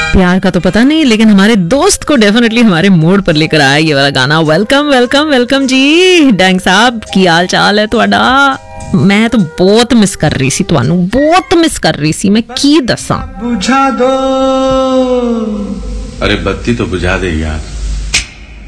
प्यार का तो पता नहीं, लेकिन हमारे दोस्त को डेफिनेटली हमारे मूड पर लेकर आया ये वाला गाना। वेलकम वेलकम वेलकम जी डैंग साहब, की हाल चाल है तुहाडा? मैं तो बहुत मिस कर रही सी तुहानू, बहुत मिस कर रही सी। मैं की दसा? बुझा दो, अरे बत्ती तो बुझा दे यार।